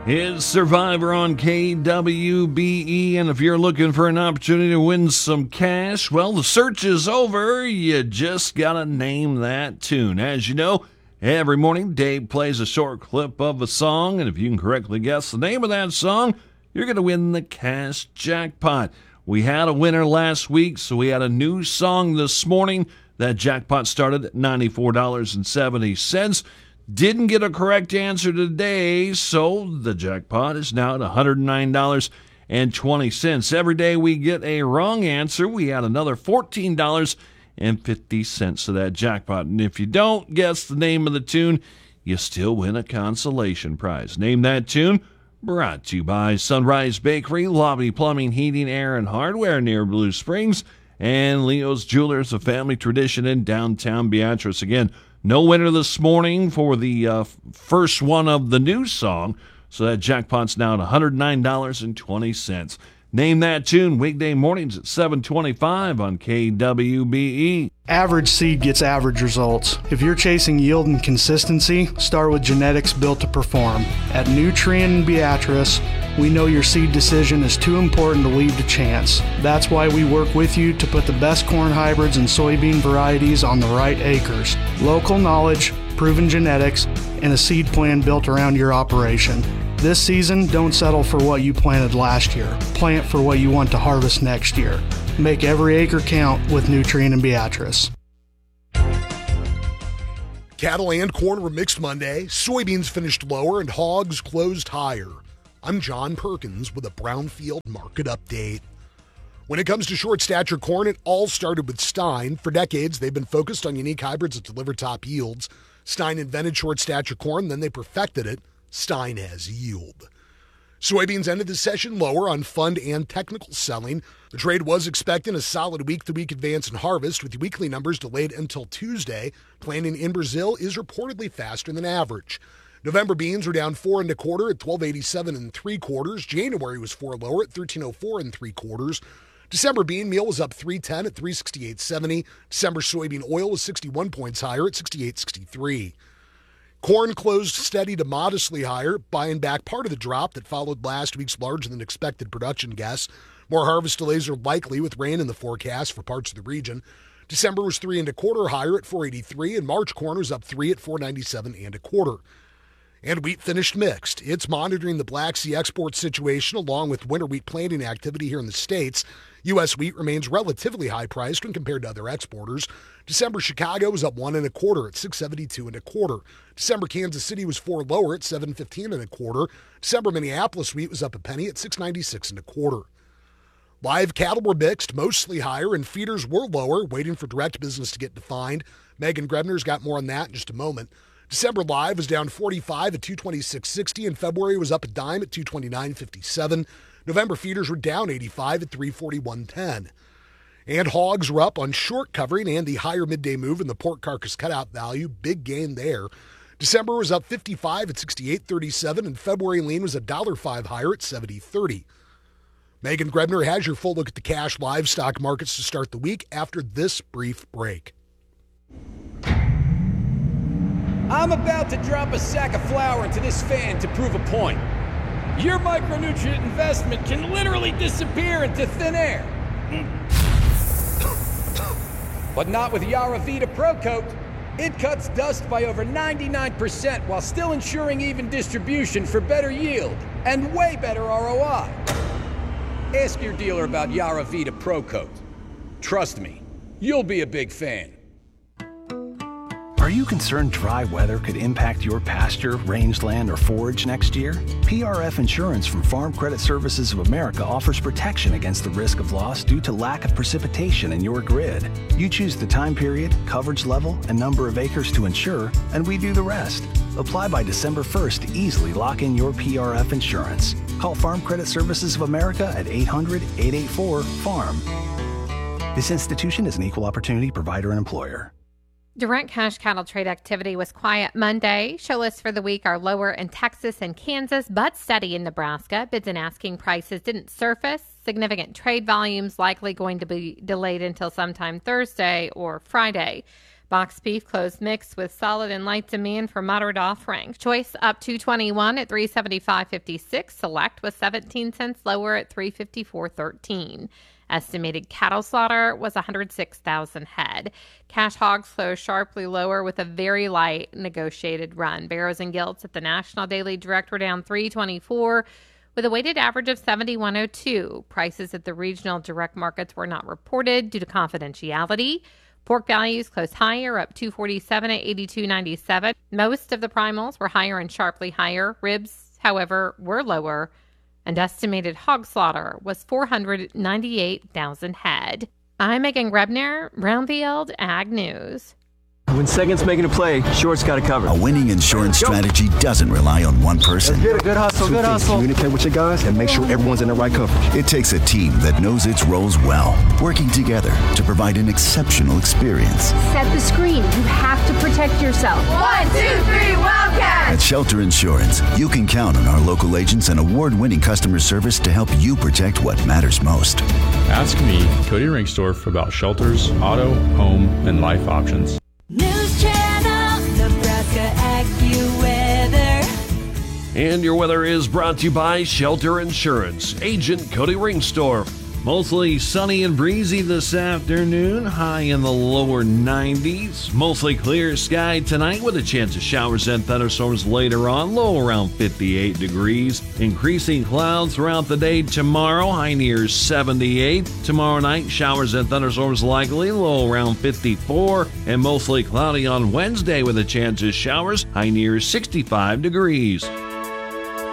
It's Survivor on KWBE, and if you're looking for an opportunity to win some cash, well, the search is over. You just gotta name that tune. As you know, every morning Dave plays a short clip of a song, and if you can correctly guess the name of that song, you're gonna win the cash jackpot. We had a winner last week, so we had a new song this morning. That jackpot started at $94.70. Didn't get a correct answer today, so the jackpot is now at $109.20. Every day we get a wrong answer, we add another $14.50 to that jackpot. And if you don't guess the name of the tune, you still win a consolation prize. Name that tune. Brought to you by Sunrise Bakery, Lobby Plumbing, Heating, Air, and Hardware near Blue Springs, and Leo's Jewelers, a family tradition in downtown Beatrice. Again, no winner this morning for the first one of the new song, so that jackpot's now at $109.20. Name that tune weekday mornings at 7:25 on KWBE. Average seed gets average results. If you're chasing yield and consistency, start with genetics built to perform. At Nutrien and Beatrice, we know your seed decision is too important to leave to chance. That's why we work with you to put the best corn hybrids and soybean varieties on the right acres. Local knowledge, proven genetics, and a seed plan built around your operation. This season, don't settle for what you planted last year. Plant for what you want to harvest next year. Make every acre count with Nutrien and Beatrice. Cattle and corn were mixed Monday. Soybeans finished lower and hogs closed higher. I'm John Perkins with a Brownfield market update. When it comes to short stature corn, it all started with Stein. For decades, they've been focused on unique hybrids that deliver top yields. Stein invented short stature corn, then they perfected it. Stein has yield. Soybeans ended the session lower on fund and technical selling. The trade was expecting a solid week-to-week advance in harvest, with the weekly numbers delayed until Tuesday. Planting in Brazil is reportedly faster than average. November beans were down 4 1/4 at 12.87 3/4. January was 4 lower at 13.04 3/4. December bean meal was up 3.10 at 368.70. December soybean oil was 61 points higher at 68.63. Corn closed steady to modestly higher, buying back part of the drop that followed last week's larger-than-expected production guess. More harvest delays are likely with rain in the forecast for parts of the region. December was 3 1/4 higher at 483, and March corn was up 3 at 497 1/4. And wheat finished mixed. It's monitoring the Black Sea export situation along with winter wheat planting activity here in the States. U.S. wheat remains relatively high-priced when compared to other exporters. December Chicago was up 1 1/4 at 672 1/4. December Kansas City was 4 lower at 715 1/4. December Minneapolis wheat was up a penny at 696 1/4. Live cattle were mixed, mostly higher, and feeders were lower, waiting for direct business to get defined. Megan Grebner's got more on that in just a moment. December live was down 45 at 226.60, and February was up a dime at 229.57. November feeders were down 85 at 341.10. And hogs were up on short covering and the higher midday move in the pork carcass cutout value. Big gain there. December was up 55 at 68.37, and February lean was $1.05 higher at 70.30. Megan Grebner has your full look at the cash livestock markets to start the week after this brief break. I'm about to drop a sack of flour into this fan to prove a point. Your micronutrient investment can literally disappear into thin air. But not with Yaravita Pro Coat. It cuts dust by over 99% while still ensuring even distribution for better yield and way better ROI. Ask your dealer about Yaravita Pro Coat. Trust me, you'll be a big fan. Are you concerned dry weather could impact your pasture, rangeland, or forage next year? PRF Insurance from Farm Credit Services of America offers protection against the risk of loss due to lack of precipitation in your grid. You choose the time period, coverage level, and number of acres to insure, and we do the rest. Apply by December 1st to easily lock in your PRF insurance. Call Farm Credit Services of America at 800-884-FARM. This institution is an equal opportunity provider and employer. Direct cash cattle trade activity was quiet Monday. Show lists for the week are lower in Texas and Kansas, but steady in Nebraska. Bids and asking prices didn't surface. Significant trade volumes likely going to be delayed until sometime Thursday or Friday. Box beef closed mixed with solid and light demand for moderate off-rank. Choice up $2.21 at $375.56. Select was 17 cents lower at $354.13. Estimated cattle slaughter was 106,000 head. Cash hogs closed sharply lower with a very light negotiated run. Barrows and gilts at the National Daily Direct were down $3.24 with a weighted average of 71.02. Prices at the regional direct markets were not reported due to confidentiality. Pork values closed higher, up $2.47 at $82.97. Most of the primals were higher and sharply higher. Ribs, however, were lower, and estimated hog slaughter was 498,000 head. I'm Megan Grebner, Brownfield Ag News. When Second's making a play, Short's got it covered. A winning insurance strategy doesn't rely on one person. Let's get it. Good hustle, good hustle. Communicate with your guys and make sure everyone's in the right coverage. It takes a team that knows its roles well, working together to provide an exceptional experience. Set the screen. You have to protect yourself. 1, 2, 3, Wildcats! At Shelter Insurance, you can count on our local agents and award-winning customer service to help you protect what matters most. Ask me, Cody Ringstorff, about shelters, auto, home, and life options. News Channel, Nebraska AccuWeather. And your weather is brought to you by Shelter Insurance. Agent Cody Ringstorff. Mostly sunny and breezy this afternoon, high in the lower 90s. Mostly clear sky tonight with a chance of showers and thunderstorms later on, low around 58 degrees. Increasing clouds throughout the day tomorrow, high near 78. Tomorrow night, showers and thunderstorms likely, low around 54. And mostly cloudy on Wednesday with a chance of showers, high near 65 degrees.